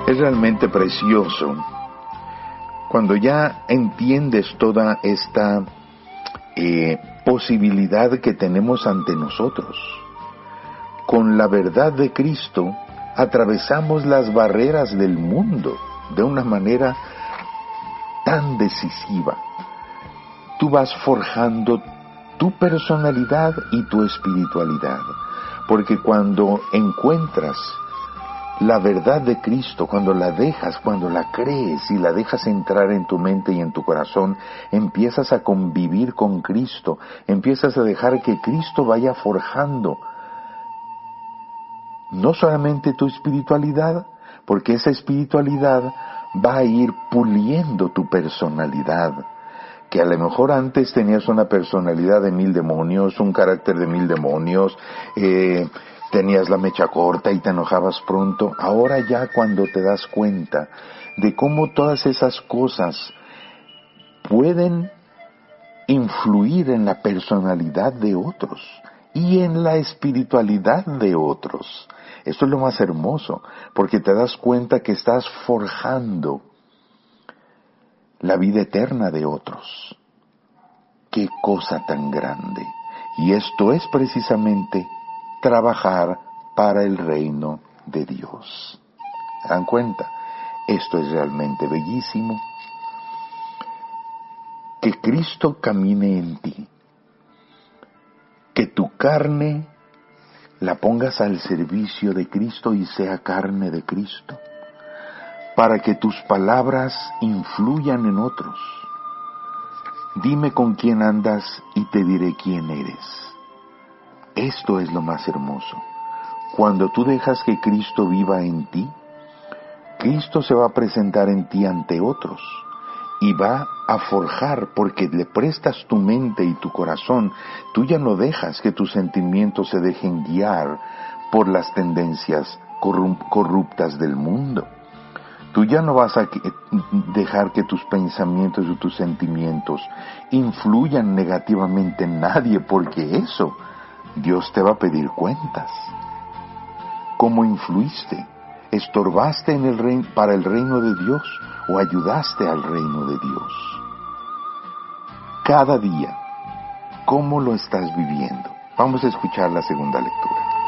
Es realmente precioso cuando ya entiendes toda esta posibilidad que tenemos ante nosotros. Con la verdad de Cristo atravesamos las barreras del mundo de una manera tan decisiva. Tú vas forjando tu personalidad y tu espiritualidad, porque cuando encuentras la verdad de Cristo, cuando la dejas, cuando la crees y la dejas entrar en tu mente y en tu corazón, empiezas a convivir con Cristo, empiezas a dejar que Cristo vaya forjando no solamente tu espiritualidad, porque esa espiritualidad va a ir puliendo tu personalidad, que a lo mejor antes tenías una personalidad de 1000 demonios, un carácter de 1000 demonios, tenías la mecha corta y te enojabas pronto. Ahora ya cuando te das cuenta de cómo todas esas cosas pueden influir en la personalidad de otros y en la espiritualidad de otros. Esto es lo más hermoso, porque te das cuenta que estás forjando la vida eterna de otros. ¡Qué cosa tan grande! Y esto es precisamente trabajar para el reino de Dios. ¿Se dan cuenta? Esto es realmente bellísimo. Que Cristo camine en ti. Que tu carne la pongas al servicio de Cristo y sea carne de Cristo, para que tus palabras influyan en otros. Dime con quién andas y te diré quién eres. Esto es lo más hermoso. Cuando tú dejas que Cristo viva en ti, Cristo se va a presentar en ti ante otros y va a forjar, porque le prestas tu mente y tu corazón. Tú ya no dejas que tus sentimientos se dejen guiar por las tendencias corruptas del mundo. Tú ya no vas a dejar que tus pensamientos y tus sentimientos influyan negativamente en nadie, porque eso Dios te va a pedir cuentas. ¿Cómo influiste? ¿Estorbaste en el reino, para el reino de Dios, o ayudaste al reino de Dios? Cada día, ¿cómo lo estás viviendo? Vamos a escuchar la segunda lectura.